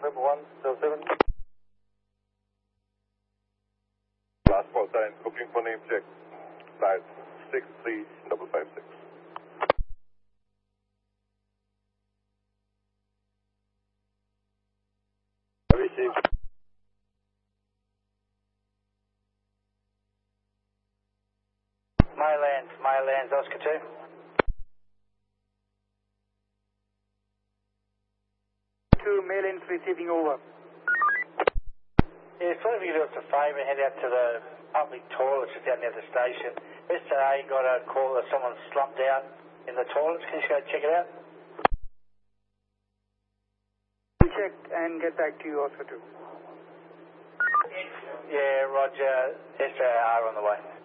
November 107. Last call sign, looking for name check. Size 63556. Received. Mylands, Oscar 2. Mylands receiving over. Yeah, sort of you do us a favour and head out to the public toilets just down near the station. Yesterday got a call that someone slumped out in the toilets. Can you go check it out? We'll check and get back to you, Oscar 2. Yeah, Roger. SJR on the way.